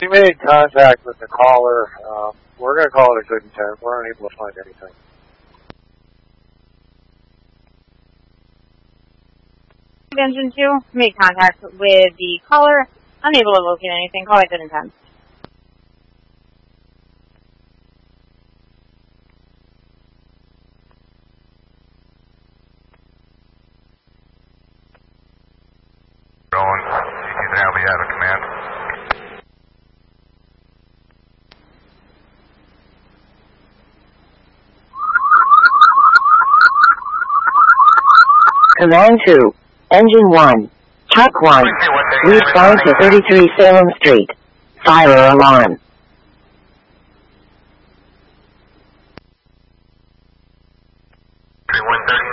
We made contact with the caller. We're going to call it a good intent. We're unable to find anything. Engine 2, made contact with the caller, unable to locate anything. Call it good intent. Going. Ethan Albee out of command. Command 2, Engine 1, Chuck 1, respond to 33 Salem Street. Fire alarm. 3130.